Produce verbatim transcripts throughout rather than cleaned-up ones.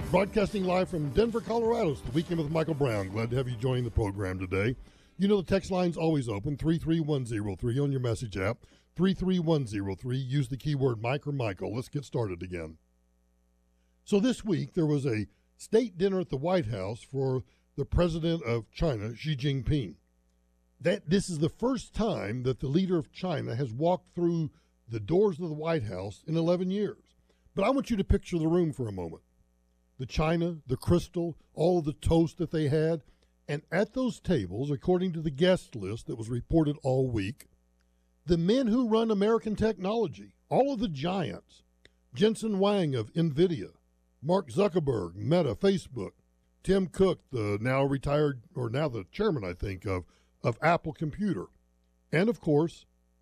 Broadcasting live from Denver, Colorado. It's the Weekend with Michael Brown. Glad to have you join the program today. You know the text line's always open, three three one zero three on your message app, three three one zero three. Use the keyword Mike or Michael. Let's get started again. So this week there was a state dinner at the White House for the president of China, Xi Jinping. That this is the first time that the leader of China has walked through the doors of the White House in eleven years. But I want you to picture the room for a moment. The china, the crystal, all of the toast that they had. And at those tables, according to the guest list that was reported all week, the men who run American technology, all of the giants, Jensen Huang of NVIDIA, Mark Zuckerberg, Meta, Facebook, Tim Cook, the now retired, or now the chairman, I think, of, of Apple Computer, and of course,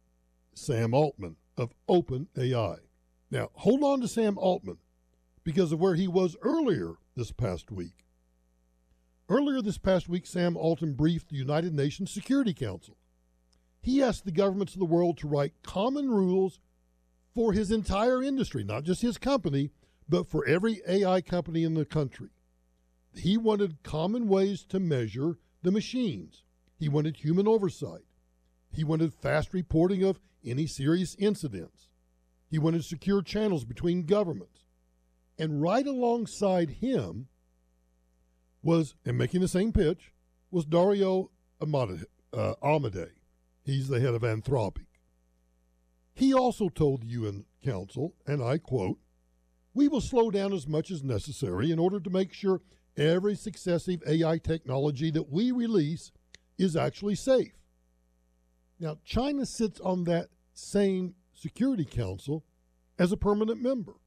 Sam Altman of OpenAI. Now, hold on to Sam Altman because of where he was earlier this past week. Earlier this past week, Sam Altman briefed the United Nations Security Council. He asked the governments of the world to write common rules for his entire industry, not just his company, but for every A I company in the country. He wanted common ways to measure the machines. He wanted human oversight. He wanted fast reporting of any serious incidents. He wanted secure channels between governments. And right alongside him was, and making the same pitch, was Dario Amodei. Uh, Amodei. He's the head of Anthropic. He also told the U N Council, and I quote, "We will slow down as much as necessary in order to make sure every successive A I technology that we release is actually safe." Now, China sits on that same Security Council as a permanent member.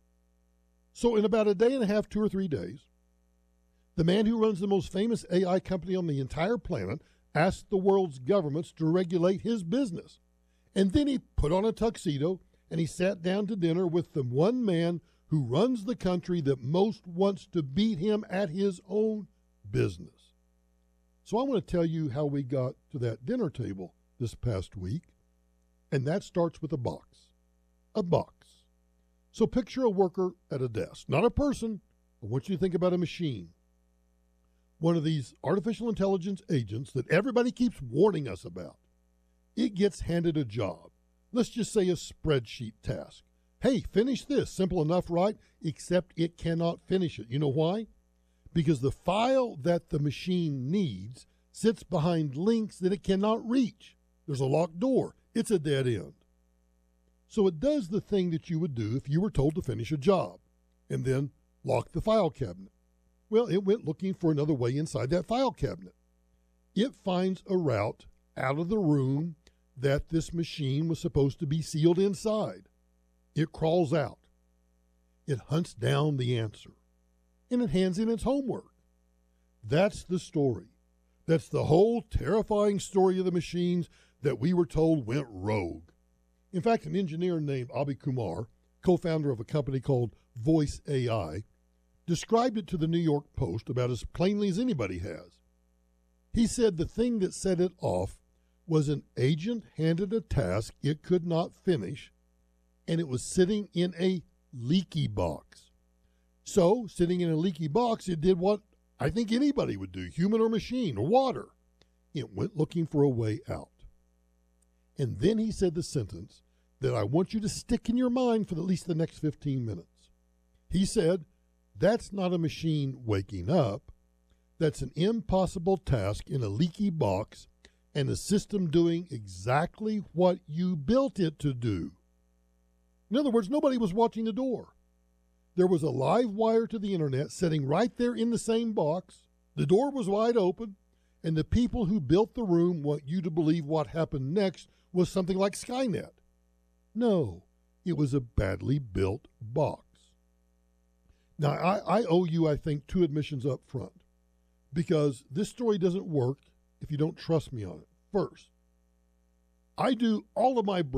So in about a day and a half, two or three days, the man who runs the most famous A I company on the entire planet asked the world's governments to regulate his business. And then he put on a tuxedo and he sat down to dinner with the one man who runs the country that most wants to beat him at his own business. So I want to tell you how we got to that dinner table this past week, and that starts with a box. A box. So picture a worker at a desk, not a person. I want you to think about a machine. One of these artificial intelligence agents that everybody keeps warning us about. It gets handed a job. Let's just say a spreadsheet task. Hey, finish this. Simple enough, right? Except it cannot finish it. You know why? Because the file that the machine needs sits behind links that it cannot reach. There's a locked door. It's a dead end. So it does the thing that you would do if you were told to finish a job and then lock the file cabinet. Well, it went looking for another way inside that file cabinet. It finds a route out of the room that this machine was supposed to be sealed inside. It crawls out. It hunts down the answer. And it hands in its homework. That's the story. That's the whole terrifying story of the machines that we were told went rogue. In fact, an engineer named Abhi Kumar, co-founder of a company called Voice A I, described it to the New York Post about as plainly as anybody has. He said the thing that set it off was an agent handed a task it could not finish, and it was sitting in a leaky box. So, sitting in a leaky box, it did what I think anybody would do, human or machine or water. It went looking for a way out. And then he said the sentence that I want you to stick in your mind for at least the next fifteen minutes. He said, "That's not a machine waking up. That's an impossible task in a leaky box and a system doing exactly what you built it to do." In other words, nobody was watching the door. There was a live wire to the internet sitting right there in the same box. The door was wide open, and the people who built the room want you to believe what happened next was something like Skynet. No, it was a badly built box. Now, I, I owe you, I think, two admissions up front, because this story doesn't work if you don't trust me on it. First, I do all of my